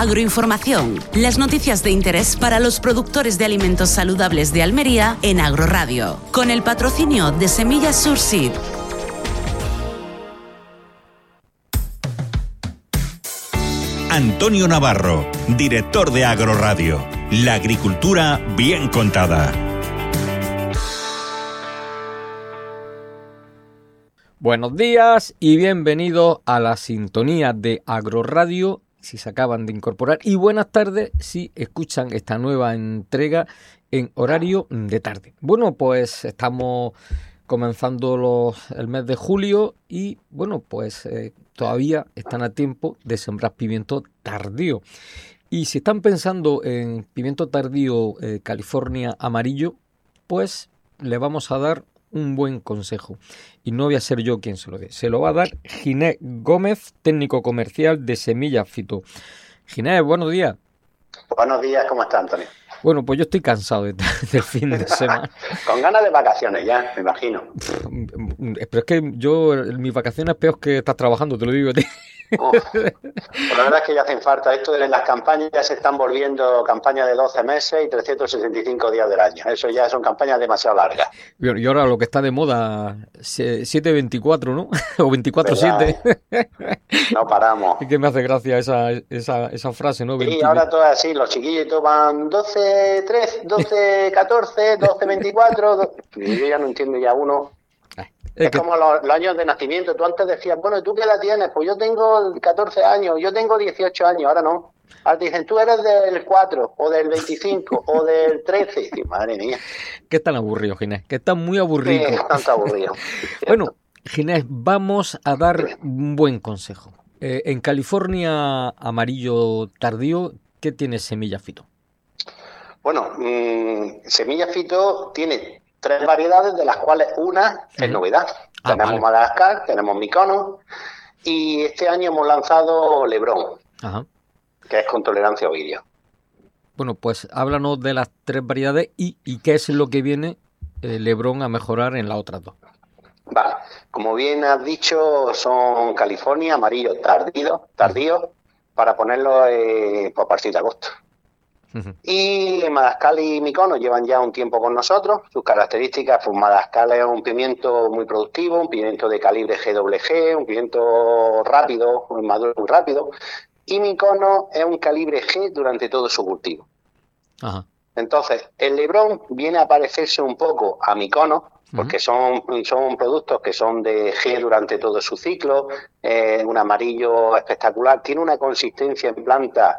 Agroinformación, las noticias de interés para los productores de alimentos saludables de Almería en Agroradio, con el patrocinio de Semillas Surseed. Antonio Navarro, director de Agroradio. La agricultura bien contada. Buenos días y bienvenidos a la sintonía de Agroradio, si se acaban de incorporar, y buenas tardes si escuchan esta nueva entrega en horario de tarde. Bueno, pues estamos comenzando el mes de julio y bueno, pues todavía están a tiempo de sembrar pimiento tardío. Y si están pensando en pimiento tardío California amarillo, pues le vamos a dar un buen consejo. Y no voy a ser yo quien se lo dé. Se lo va a dar Ginés Gómez, técnico comercial de Semillas Fito. Ginés, buenos días. Buenos días, ¿cómo está, Antonio? Bueno, pues yo estoy cansado del fin de semana. Con ganas de vacaciones ya, me imagino. Pero es que mis vacaciones peor que estás trabajando, te lo digo a ti. Pues la verdad es que ya hacen falta. Esto de las campañas ya se están volviendo campañas de 12 meses y 365 días del año. Eso ya son campañas demasiado largas. Y ahora lo que está de moda, 7-24, ¿no? O 24-7. No paramos. Es que me hace gracia esa frase, ¿no? Sí, ahora todo así, los chiquillos toman 12-3, 12-14, 12-24. Yo ya no entiendo ya uno. Es como los años de nacimiento. Tú antes decías, bueno, ¿tú qué edad tienes? Pues yo tengo 14 años, yo tengo 18 años, ahora no. Ahora te dicen, tú eres del 4, o del 25, o del 13. Y, madre mía. ¿Qué tan aburrido, Ginés? Que están muy aburridos. Sí, tanto aburrido. Bueno, Ginés, vamos a dar un buen consejo. En California amarillo tardío, ¿qué tiene Semillas Fito? Bueno, Semillas Fito tiene 3 variedades, de las cuales una es novedad. Tenemos vale. Madagascar, tenemos Mykonos y este año hemos lanzado Lebrón, que es con tolerancia a ovidio. Bueno, pues háblanos de las 3 variedades y qué es lo que viene Lebrón a mejorar en las otras 2. Vale, como bien has dicho, son California amarillo tardío para ponerlo a partir de agosto. Y Madagascar y Mykonos llevan ya un tiempo con nosotros. Sus características, pues Madagascar es un pimiento muy productivo, un pimiento de calibre GWG, un pimiento rápido, maduro muy rápido, y Mykonos es un calibre G durante todo su cultivo. Entonces, el Lebrón viene a parecerse un poco a Mykonos, porque son productos que son de G durante todo su ciclo, un amarillo espectacular, tiene una consistencia en planta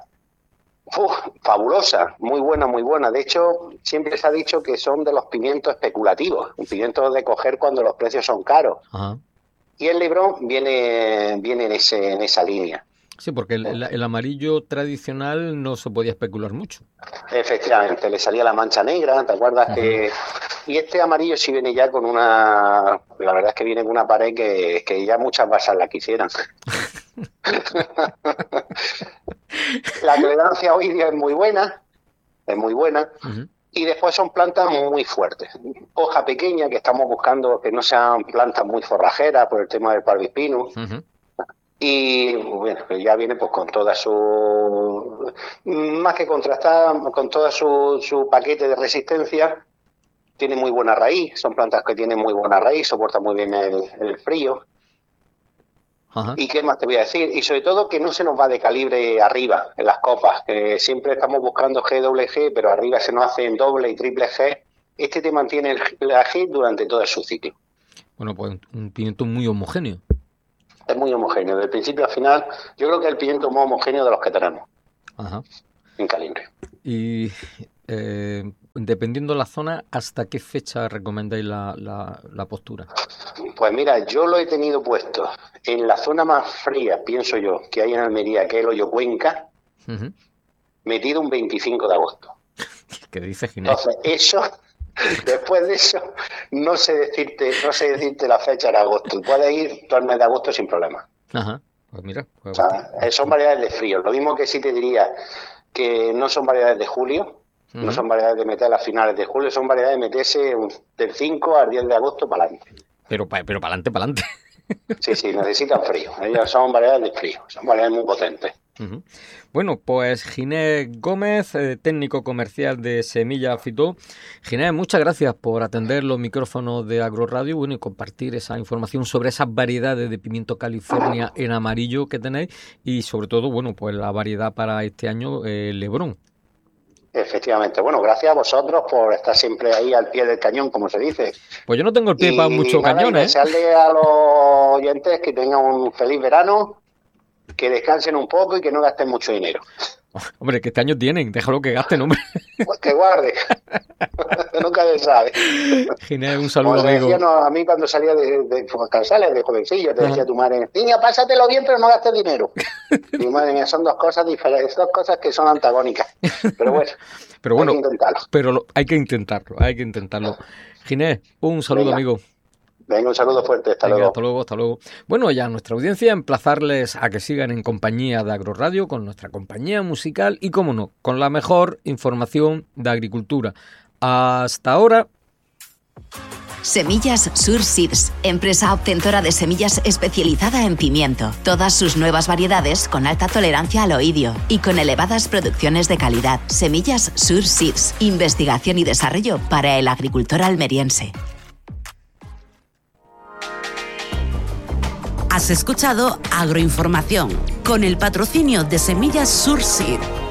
fabulosa, muy buena. De hecho, siempre se ha dicho que son de los pimientos especulativos, un pimiento de coger cuando los precios son caros. Y el Lebrón viene en esa línea. Sí, porque el amarillo tradicional no se podía especular mucho. Efectivamente, le salía la mancha negra, ¿te acuerdas? Y este amarillo sí viene ya con una... La verdad es que viene con una pared que ya muchas basas la quisieran. La tolerancia a ovidio es muy buena. Y después son plantas muy fuertes. Hoja pequeña, que estamos buscando que no sean plantas muy forrajeras por el tema del parvispinus. Y bueno, ya viene pues con toda su... Más que contrastada, con toda su paquete de resistencia. Tiene muy buena raíz, son plantas que tienen muy buena raíz, soportan muy bien el frío. ¿Y qué más te voy a decir? Y sobre todo que no se nos va de calibre arriba en las copas. Siempre estamos buscando GWG, pero arriba se nos hace en doble y triple G. Este te mantiene la G durante todo su ciclo. Bueno, pues un pimiento muy homogéneo. Es muy homogéneo, del principio al final. Yo creo que es el pimiento más homogéneo de los que tenemos en calibre. Y dependiendo de la zona, ¿hasta qué fecha recomendáis la postura? Pues mira, yo lo he tenido puesto en la zona más fría, pienso yo, que hay en Almería, que es el Hoyo Cuenca, metido un 25 de agosto. ¿Qué dices, Ginés? Entonces, después de eso, no sé decirte la fecha de agosto. Puedes ir todo el mes de agosto sin problema. Pues mira. Pues... O sea, son variedades de frío. Lo mismo que sí te diría que no son variedades de julio, no son variedades de meter a finales de julio, son variedades de meterse del 5 al 10 de agosto para adelante. Pero para adelante. Sí, necesitan frío. Ellas son variedades de frío, son variedades muy potentes. Bueno, pues Ginés Gómez, técnico comercial de Semillas Fitó. Ginés, muchas gracias por atender los micrófonos de Agroradio, bueno, y compartir esa información sobre esas variedades de pimiento California en amarillo que tenéis y sobre todo, bueno, pues la variedad para este año, Lebrón. Efectivamente. Bueno, gracias a vosotros por estar siempre ahí al pie del cañón, como se dice. Pues yo no tengo el pie para muchos cañones. Y desearle a los oyentes que tengan un feliz verano, que descansen un poco y que no gasten mucho dinero. Hombre, que este año tienen, déjalo que gasten, hombre. Pues que guarde. Nunca se sabe. Ginés, un saludo, como amigo. Decía, a mí cuando salía de jovencillo, te decía tu madre, niña, pásatelo bien, pero no gastes dinero. Y madre mía, son dos cosas diferentes, dos cosas que son antagónicas. Pero bueno, hay que intentarlo. Pero hay que intentarlo. Ginés, un saludo, amigo. Venga, un saludo fuerte, hasta luego. Bueno, ya a nuestra audiencia, emplazarles a que sigan en compañía de Agroradio, con nuestra compañía musical y, cómo no, con la mejor información de agricultura. Hasta ahora. Semillas Sur Seeds, empresa obtentora de semillas especializada en pimiento. Todas sus nuevas variedades con alta tolerancia al oidio y con elevadas producciones de calidad. Semillas Sur Seeds, investigación y desarrollo para el agricultor almeriense. Has escuchado Agroinformación con el patrocinio de Semillas Sur Seed.